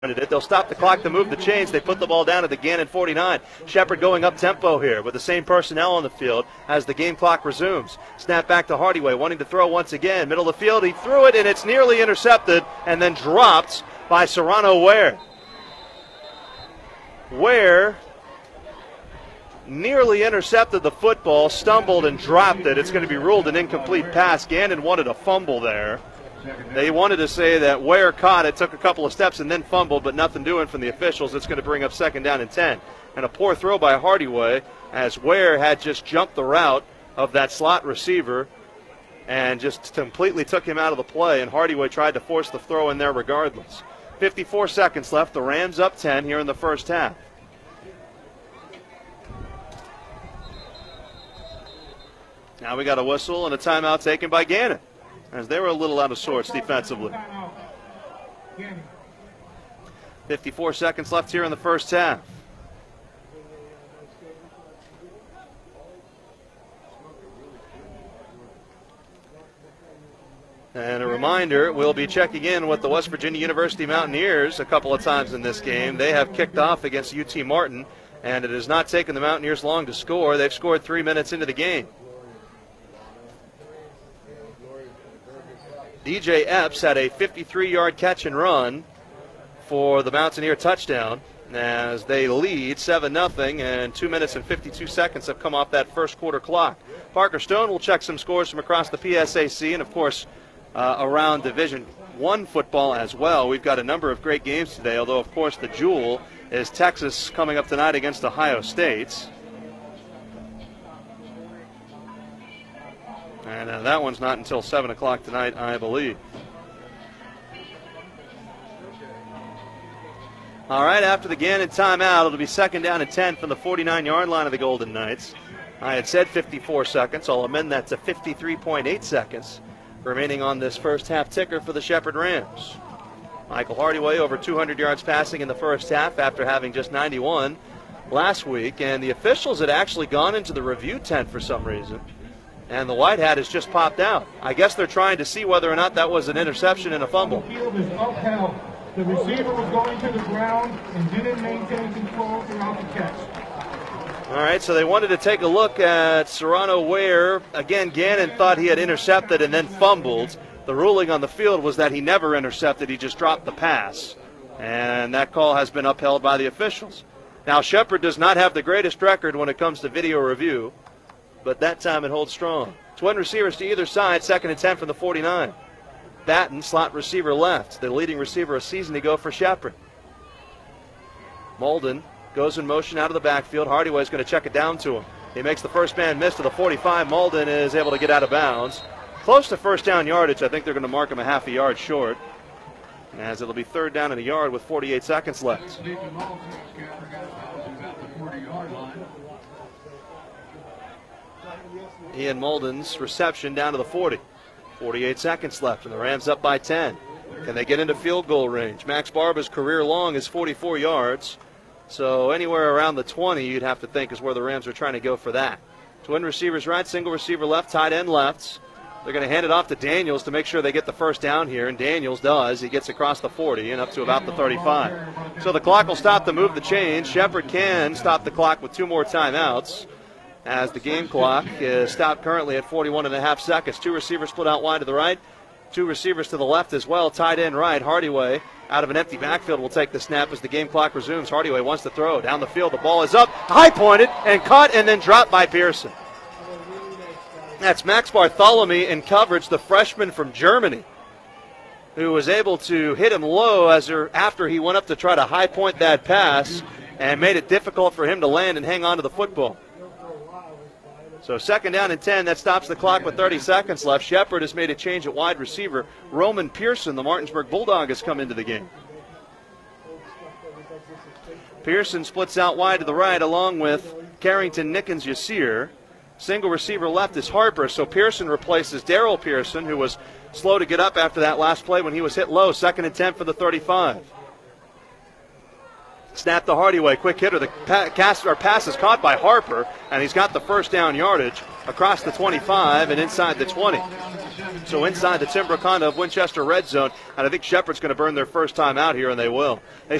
it. They'll stop the clock to move the chains. They put the ball down at the Gannon 49. Shepherd going up tempo here with the same personnel on the field as the game clock resumes. Snap back to Hardyway, wanting to throw once again. Middle of the field, he threw it, and it's nearly intercepted and then dropped by Serrano Ware. Ware nearly intercepted the football, stumbled and dropped it. It's going to be ruled an incomplete pass. Gannon wanted a fumble there. They wanted to say that Ware caught it, took a couple of steps, and then fumbled, but nothing doing from the officials. It's going to bring up 2nd down and 10. And a poor throw by Hardyway as Ware had just jumped the route of that slot receiver and just completely took him out of the play, and Hardyway tried to force the throw in there regardless. 54 seconds left. The Rams up 10 here in the first half. Now we got a whistle and a timeout taken by Gannon, as they were a little out of sorts defensively. 54 seconds left here in the first half. And a reminder, we'll be checking in with the West Virginia University Mountaineers a couple of times in this game. They have kicked off against UT Martin, and it has not taken the Mountaineers long to score. They've scored 3 minutes into the game. DJ Epps had a 53-yard catch and run for the Mountaineer touchdown as they lead 7-0, and 2 minutes and 52 seconds have come off that first quarter clock. Parker Stone will check some scores from across the PSAC and, of course, around Division I football as well. We've got a number of great games today, although, of course, the jewel is Texas coming up tonight against Ohio State. And that one's not until 7 o'clock tonight, I believe. All right, after the Gannon timeout, it'll be 2nd down and 10 from the 49-yard line of the Golden Knights. I had said 54 seconds. I'll amend that to 53.8 seconds remaining on this first half ticker for the Shepherd Rams. Michael Hardyway over 200 yards passing in the first half after having just 91 last week. And the officials had actually gone into the review tent for some reason, and the white hat has just popped out. I guess they're trying to see whether or not that was an interception and a fumble. The field is upheld. The receiver was going to the ground and didn't maintain control throughout the catch. All right, so they wanted to take a look at Serrano Ware. Again, Gannon thought he had intercepted and then fumbled. The ruling on the field was that he never intercepted, he just dropped the pass. And that call has been upheld by the officials. Now, Shepherd does not have the greatest record when it comes to video review, but that time it holds strong. Twin receivers to either side, 2nd and 10 from the 49. Batten, slot receiver left, the leading receiver a season ago for Shepherd. Molden goes in motion out of the backfield. Hardyway's going to check it down to him. He makes the first man miss to the 45. Molden is able to get out of bounds. Close to first down yardage. I think they're going to mark him a half a yard short, as it'll be 3rd down and a yard with 48 seconds left. Ian Molden's reception down to the 40. 48 seconds left, and the Rams up by 10. Can they get into field goal range? Max Barba's career long is 44 yards. So anywhere around the 20, you'd have to think, is where the Rams are trying to go for that. Twin receivers right, single receiver left, tight end left. They're going to hand it off to Daniels to make sure they get the first down here, and Daniels does. He gets across the 40 and up to about the 35. So the clock will stop to move the chains. Shepherd can stop the clock with 2 more timeouts, as the game clock is stopped currently at 41.5 seconds. 2 receivers split out wide to the right, 2 receivers to the left as well. Tight end right, Hardyway out of an empty backfield will take the snap as the game clock resumes. Hardyway wants to throw down the field. The ball is up, high pointed, and caught and then dropped by Pearson. That's Max Bartholomew in coverage, the freshman from Germany, who was able to hit him low after he went up to try to high point that pass and made it difficult for him to land and hang on to the football. So 2nd down and 10, that stops the clock with 30 seconds left. Shepherd has made a change at wide receiver. Roman Pearson, the Martinsburg Bulldog, has come into the game. Pearson splits out wide to the right along with Carrington Nickens Yasir. Single receiver left is Harper, so Pearson replaces Darrell Pearson, who was slow to get up after that last play when he was hit low. 2nd and 10 for the 35. Snap to Hardyway, quick hitter. The pass is caught by Harper, and he's got the first down yardage across the 25 and inside the 20. So inside the Tim Bracanda of Winchester red zone, and I think Shepherd's going to burn their first time out here, and they will. They